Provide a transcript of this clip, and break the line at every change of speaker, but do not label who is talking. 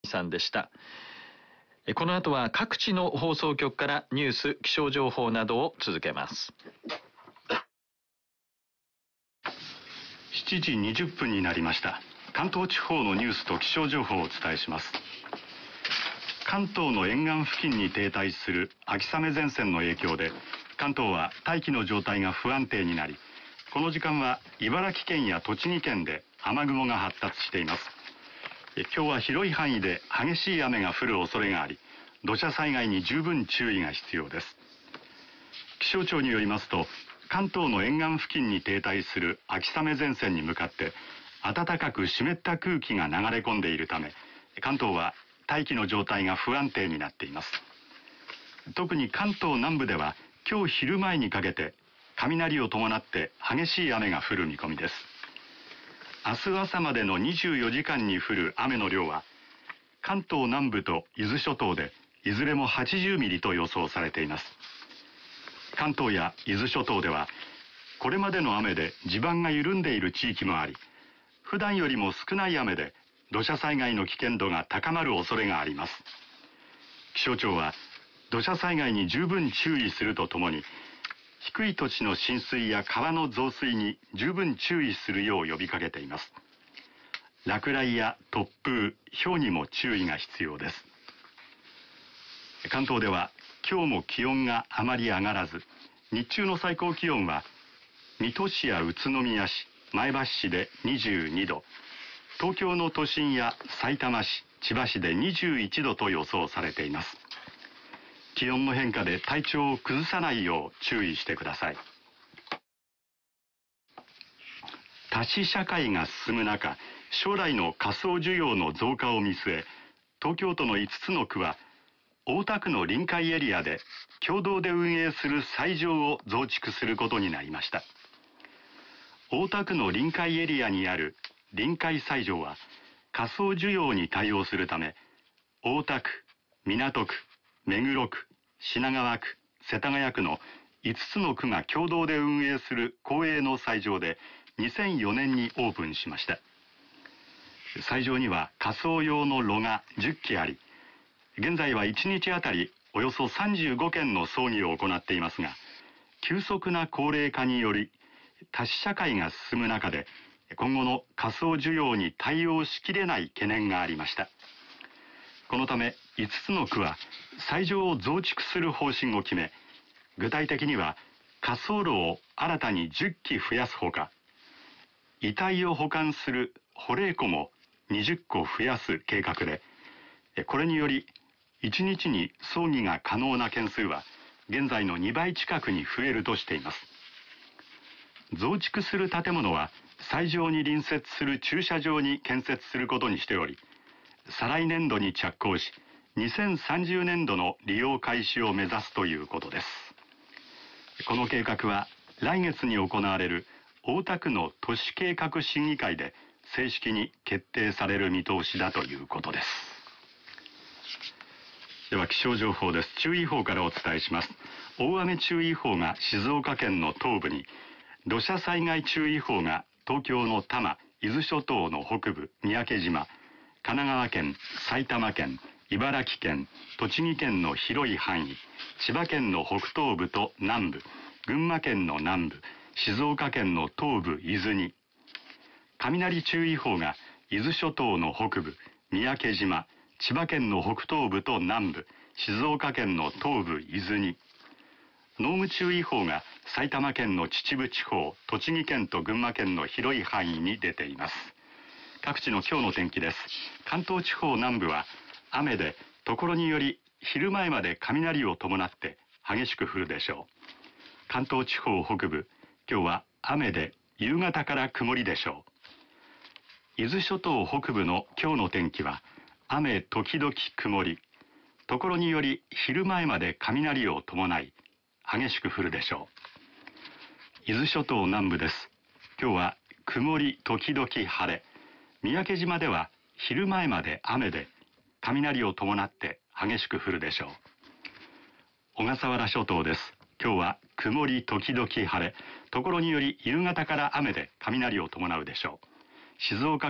さんでした。この後は各地の放送局からニュース、気象情報などを続けます。
7時20分になりました。関東地方のニュースと気象情報をお伝えします。関東の沿岸付近に停滞する秋雨前線の影響で、関東は大気の状態が不安定になり、この時間は茨城県や栃木県で雨雲が発達しています。今日は広い範囲で激しい雨が降る恐れがあり、土砂災害に十分注意が必要です。気象庁によりますと、関東の沿岸付近に停滞する秋雨前線に向かって暖かく湿った空気が流れ込んでいるため、関東は大気の状態が不安定になっています。特に関東南部では今日昼前にかけて雷を伴って激しい雨が降る見込みです。明日朝までの24時間に降る雨の量は、関東南部と伊豆諸島でいずれも80ミリと予想されています。関東や伊豆諸島ではこれまでの雨で地盤が緩んでいる地域もあり、普段よりも少ない雨で土砂災害の危険度が高まる恐れがあります。気象庁は土砂災害に十分注意するとともに、低い土地の浸水や川の増水に十分注意するよう呼びかけています。落雷や突風、雹にも注意が必要です。関東では今日も気温があまり上がらず、日中の最高気温は水戸市や宇都宮市、前橋市で22度、東京の都心やさいたま市、千葉市で21度と予想されています。気温の変化で体調を崩さないよう注意してください。多子社会が進む中、将来の仮想需要の増加を見据え、東京都の5つの区は大田区の臨海エリアで共同で運営する斎場を増築することになりました。大田区の臨海エリアにある臨海斎場は仮想需要に対応するため、大田区、港区、目黒区、品川区、世田谷区の5つの区が共同で運営する公営の斎場で2004年にオープンしました。斎場には仮想用の炉が10基あり、現在は1日あたりおよそ35件の葬儀を行っていますが、急速な高齢化により多子社会が進む中で、今後の仮想需要に対応しきれない懸念がありました。このため5つの区は斎場を増築する方針を決め、具体的には火葬炉を新たに10基増やすほか、遺体を保管する保冷庫も20個増やす計画で、これにより1日に葬儀が可能な件数は現在の2倍近くに増えるとしています。増築する建物は斎場に隣接する駐車場に建設することにしており、再来年度に着工し、2030年度の利用開始を目指すということです。この計画は来月に行われる大田区の都市計画審議会で正式に決定される見通しだということです。では気象情報です。注意報からお伝えします。大雨注意報が静岡県の東部に、土砂災害注意報が東京の多摩、伊豆諸島の北部、三宅島、神奈川県、埼玉県、茨城県、栃木県の広い範囲、千葉県の北東部と南部、群馬県の南部、静岡県の東部、伊豆に、雷注意報が伊豆諸島の北部、三宅島、千葉県の北東部と南部、静岡県の東部、伊豆に、濃霧注意報が埼玉県の秩父地方、栃木県と群馬県の広い範囲に出ています。各地の今日の天気です。関東地方南部は雨で、ところにより昼前まで雷を伴って激しく降るでしょう。関東地方北部、今日は雨で夕方から曇りでしょう。伊豆諸島北部の今日の天気は雨時々曇り、ところにより昼前まで雷を伴い激しく降るでしょう。伊豆諸島南部です。今日は曇り時々晴れ、三宅島では昼前まで雨で雷を伴って激しく降るでしょう。小笠原諸島です。今日は曇り時々晴れ、ところにより夕方から雨で雷を伴うでしょう。静岡